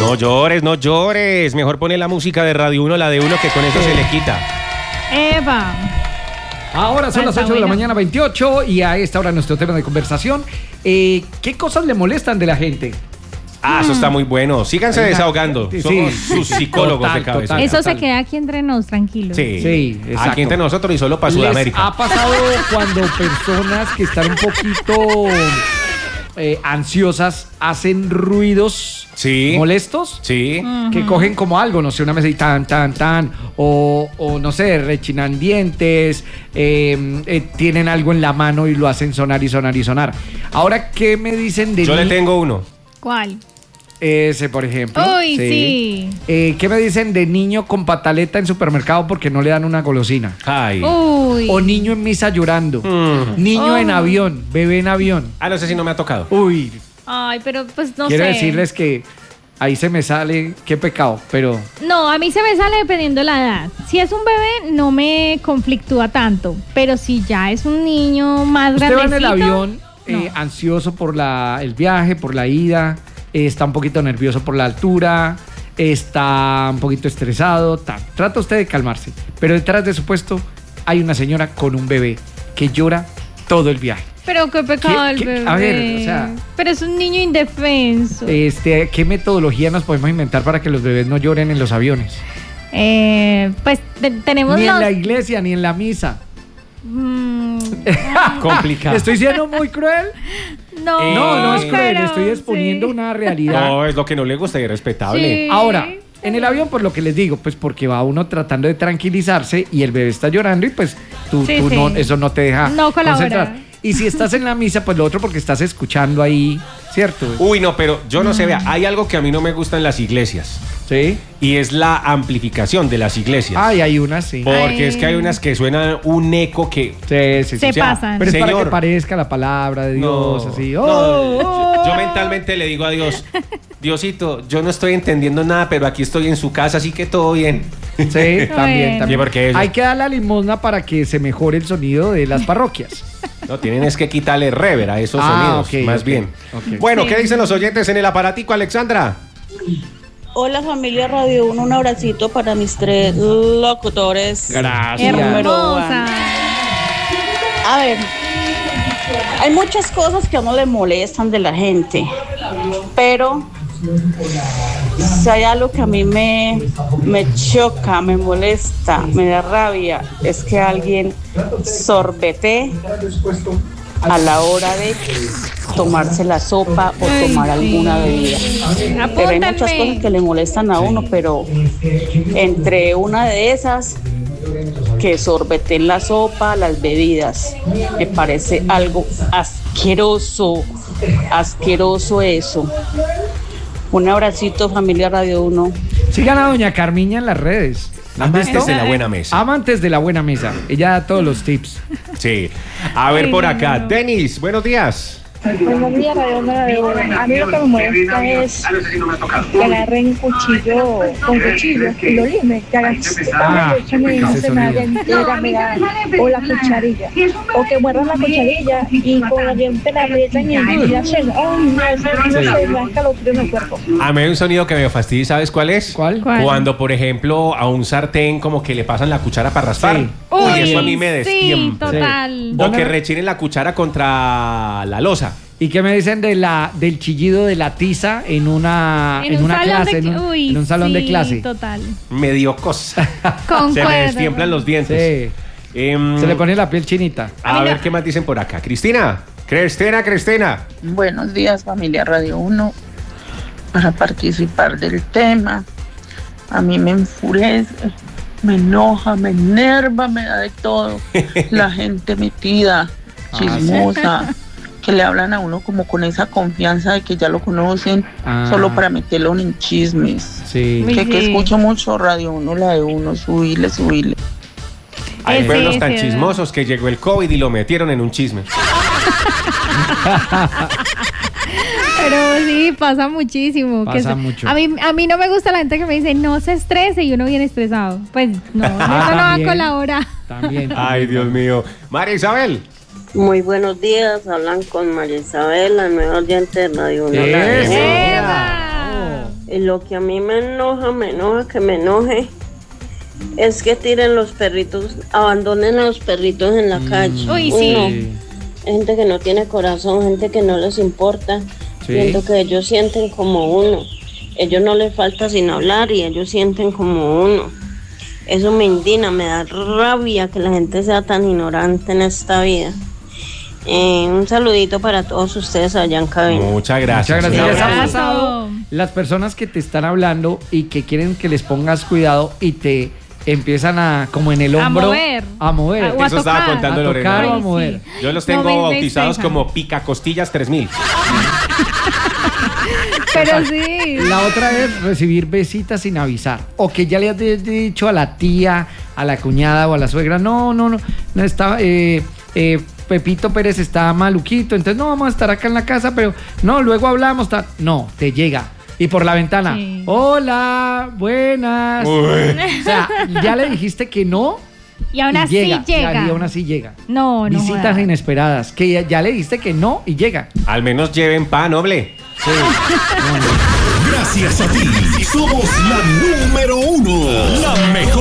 No llores, no llores. Mejor pone la música de Radio 1, la de uno, que con eso se le quita. Eva. Ahora son las 8 de la mañana, 28, y a esta hora nuestro tema de conversación. ¿Qué cosas le molestan de la gente? Eso está muy bueno. Síganse desahogando. Sí, Somos sus psicólogos de cabeza. Eso total. se queda aquí entre nos, tranquilos. Sí, exacto. aquí entre nosotros y solo para ¿Les Sudamérica. ha pasado cuando personas que están un poquito ansiosas hacen ruidos molestos? Sí. Que cogen como algo, no sé, una mesa y tan, o no sé, rechinan dientes, tienen algo en la mano y lo hacen sonar y sonar y sonar. Ahora, ¿qué me dicen de Yo le tengo uno. ¿Cuál? Ese, por ejemplo. Uy, sí. ¿Qué me dicen de niño con pataleta en supermercado porque no le dan una golosina? Ay. Uy. O niño en misa llorando. Niño en avión, bebé en avión. No sé si no me ha tocado. Uy. Ay, pero pues no Quiero sé. decirles que ahí se me sale, qué pecado, pero... No, a mí se me sale dependiendo de la edad. Si es un bebé, no me conflictúa tanto. Pero si ya es un niño más Usted va en el grandecito, avión ansioso por el viaje, por la ida, está un poquito nervioso por la altura, está un poquito estresado, trata usted de calmarse. Pero detrás de su puesto hay una señora con un bebé que llora todo el viaje. Pero qué pecado el bebé. A ver, o sea... Pero es un niño indefenso. ¿Qué metodología nos podemos inventar para que los bebés no lloren en los aviones? Pues tenemos Ni en la iglesia, ni en la misa. Complicado. ¿Estoy siendo muy cruel? No es cruel, estoy exponiendo una realidad. No, es lo que no le gusta y es respetable. Sí. Ahora, en el avión, pues lo que les digo, pues porque va uno tratando de tranquilizarse y el bebé está llorando y pues tú no, eso no te deja concentrar. Y si estás en la misa, pues lo otro porque estás escuchando ahí, ¿cierto? Uy, no, pero yo no sé, vea, hay algo que a mí no me gusta en las iglesias. ¿Sí? Y es la amplificación de las iglesias. Ay, hay unas, sí. Porque es que hay unas que suenan un eco que... Sí. Se pasan. Pero es para Señor. que parezca la palabra de Dios, así. Yo mentalmente le digo a Dios, Diosito, yo no estoy entendiendo nada, pero aquí estoy en su casa, así que todo bien. Sí, también. Sí, porque hay que dar la limosna para que se mejore el sonido de las parroquias. No, tienen es que quitarle rever a esos sonidos, más bien. Okay. Bueno, ¿qué dicen los oyentes en el aparatico, Alexandra? Hola familia Radio 1, un abracito para mis 3 locutores. Gracias. Hermosa. A ver, hay muchas cosas que a uno le molestan de la gente, pero si hay algo que a mí me choca, me molesta, me da rabia, es que alguien sorbete a la hora de tomarse la sopa o tomar alguna bebida. Pero hay muchas cosas que le molestan a uno, pero entre una de esas, que sorbeten la sopa, las bebidas, me parece algo asqueroso eso. Un abracito, familia Radio 1. Sigan a doña Carmiña en las redes. Amantes de la buena mesa. Amantes de la buena mesa. Ella da todos los tips. Sí. A ver por acá. Denis, buenos días. Buenos días, Radio 1. A mí lo que me molesta es que agarren cuchillo con cuchillo y lo limen, que hagan o la cucharilla, o que muerdan la cucharilla y con el diente la aprietan y hacen, se blanca los fríos en el cuerpo. A mí hay un sonido que me fastidia, ¿sabes cuál es? ¿Cuál? Cuando, por ejemplo, a un sartén como que le pasan la cuchara para raspar. Sí. Uy, eso a mí me destiempa. Sí, total. O que rechinen la cuchara contra la losa. ¿Y qué me dicen del chillido de la tiza en una clase, en un salón de clase? Total. Me dio cosa. Concuerdo. Se me destiemplan los dientes. Sí. Se le pone la piel chinita. A ver qué más dicen por acá. Cristina. Buenos días, familia Radio 1. Para participar del tema, a mí me enfurece, me enoja, me enerva, me da de todo. La gente metida, chismosa, que le hablan a uno como con esa confianza de que ya lo conocen, solo para meterlo en chismes. Sí. Que escucho mucho Radio 1, la de uno, subile. Hay pueblos tan chismosos que llegó el COVID y lo metieron en un chisme. Pero sí, pasa muchísimo. Pasa mucho. A mí no me gusta la gente que me dice no se estrese y uno viene estresado. Pues no, eso no va a colaborar. También. Ay, Dios mío. María Isabel. Muy buenos días, hablan con María Isabel, la nueva oyente de Radio 1. ¡Eva! Lo que a mí me enoja, que me enoje, es que tiren los perritos, abandonen a los perritos en la calle. Uy, sí. No. Gente que no tiene corazón, gente que no les importa. Sí. Siento que ellos sienten como uno. Ellos no les falta sin hablar y ellos sienten como uno. Eso me indigna, me da rabia que la gente sea tan ignorante en esta vida. Un saludito para todos ustedes allá en cabina. Muchas gracias. Muchas Un gracias. abrazo. ¿Les ha pasado las personas que te están hablando y que quieren que les pongas cuidado y te empiezan a, como en el hombro, a mover? O a Eso estaba tocar. contando A Lorena. tocar o a Ay, mover. sí. Yo los No, tengo me bautizados estresa. como Picacostillas 3000. Pero sí. La otra es recibir visitas sin avisar. O que ya le has dicho a la tía, a la cuñada o a la suegra, no está, Pepito Pérez está maluquito, entonces no vamos a estar acá en la casa, pero no, luego hablamos. No, te llega. Y por la ventana, Sí. hola, buenas. O sea, ya le dijiste que no. Y aún así llega. Y aún así llega. No, no. Visitas jodas. inesperadas. Que ya le dijiste que no y llega. Al menos lleven pan, noble. Sí. Gracias a ti, somos la número 1. La mejor.